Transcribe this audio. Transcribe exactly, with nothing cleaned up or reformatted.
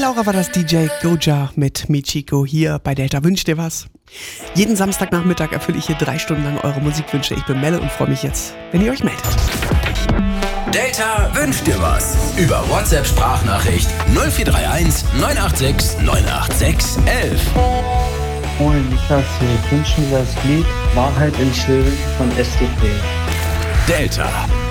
Laura war das D J Goja mit Michiko hier bei Delta Wünsch dir was. Jeden Samstagnachmittag erfülle ich hier drei Stunden lang eure Musikwünsche. Ich bin Melle und freue mich jetzt, wenn ihr euch meldet. Delta wünscht dir was. Über WhatsApp-Sprachnachricht null vier drei eins neun acht sechs neun acht sechs eins eins. Moin Niklas, wir wünschen mir das Lied Wahrheit in Schön von S D P. Delta.